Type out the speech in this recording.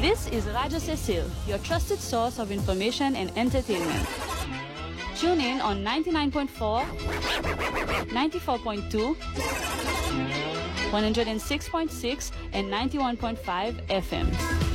This is Radio Cecil, your trusted source of information and entertainment. Tune in on 99.4, 94.2, 106.6, and 91.5 FM.